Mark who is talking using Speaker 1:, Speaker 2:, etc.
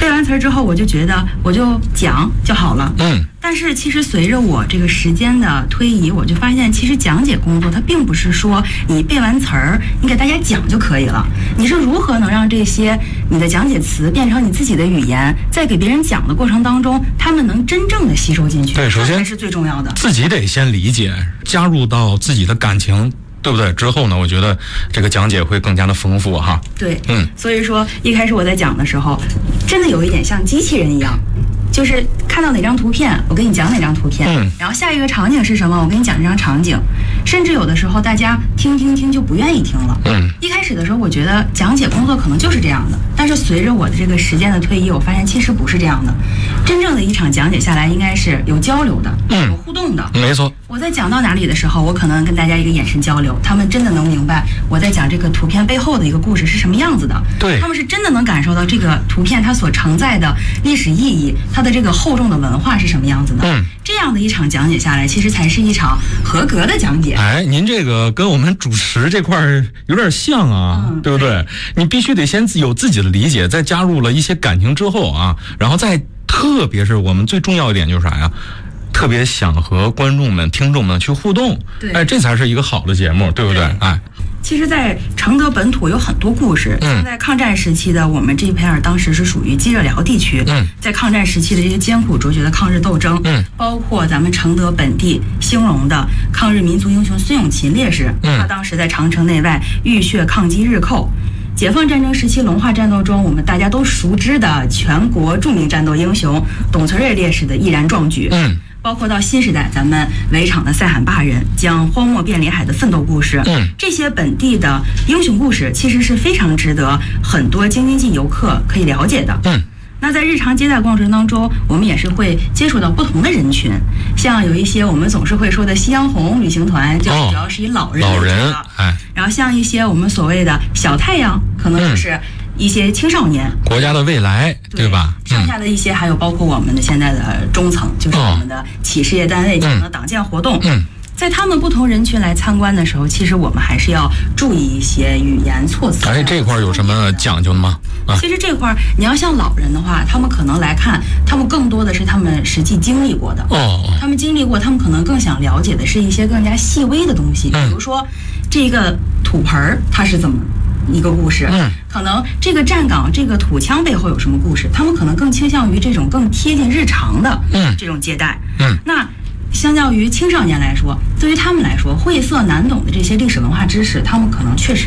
Speaker 1: 背完词儿之后，我就觉得我就讲就好了。但是其实随着我这个时间的推移，我就发现其实讲解工作它并不是说你背完词儿你给大家讲就可以了，你是如何能让这些你的讲解词变成你自己的语言，在给别人讲的过程当中，他们能真正的吸收进去。
Speaker 2: 对，首先
Speaker 1: 是最重要的，
Speaker 2: 自己得先理解，加入到自己的感情，对不对？之后呢，我觉得这个讲解会更加的丰富哈。
Speaker 1: 对，所以说一开始我在讲的时候，真的有一点像机器人一样。就是看到哪张图片，我给你讲哪张图片，然后下一个场景是什么，我给你讲这张场景，甚至有的时候大家听就不愿意听了。一开始的时候，我觉得讲解工作可能就是这样的，但是随着我的这个时间的推移，我发现其实不是这样的。真正的一场讲解下来，应该是有交流的，有互动的。
Speaker 2: 没错。
Speaker 1: 我在讲到哪里的时候，我可能跟大家一个眼神交流，他们真的能明白我在讲这个图片背后的一个故事是什么样子的。
Speaker 2: 对，
Speaker 1: 他们是真的能感受到这个图片它所承载的历史意义，它的这个厚重的文化是什么样子的。这样的一场讲解下来，其实才是一场合格的讲解。
Speaker 2: 哎，您这个跟我们主持这块有点像啊，对不对？你必须得先有自己的理解，再加入了一些感情之后啊，然后再特别是我们最重要一点就是啥呀？特别想和观众们、听众们去互动，哎，这才是一个好的节目，对不对？哎，
Speaker 1: 其实，在承德本土有很多故事。在抗战时期的我们这一片当时是属于鸡热辽地区。在抗战时期的这些艰苦卓绝的抗日斗争，包括咱们承德本地兴隆的抗日民族英雄孙永琴烈士，他当时在长城内外浴血抗击日寇。解放战争时期龙化战斗中，我们大家都熟知的全国著名战斗英雄董存瑞烈士的毅然壮举。包括到新时代咱们围场的塞罕坝人将荒漠变林海的奋斗故事，这些本地的英雄故事其实是非常值得很多京津冀游客可以了解的。那在日常接待过程当中，我们也是会接触到不同的人群，像有一些我们总是会说的夕阳红旅行团，就主要是以老人为主的。然后像一些我们所谓的小太阳，可能就是一些青少年，
Speaker 2: 国家的未来，对吧？
Speaker 1: 剩下的一些还有包括我们的现在的中层，就是我们的企事业单位进行的党建活动。在他们不同人群来参观的时候，其实我们还是要注意一些语言措辞。
Speaker 2: 这块有什么讲究吗？
Speaker 1: 其实这块你要像老人的话，他们可能来看，他们更多的是他们实际经历过的。他们经历过，他们可能更想了解的是一些更加细微的东西，比如说这个土盆儿它是怎么一个故事，可能这个站岗这个土枪背后有什么故事，他们可能更倾向于这种更贴近日常的这种接待。那相较于青少年来说，对于他们来说晦涩难懂的这些历史文化知识，他们可能确实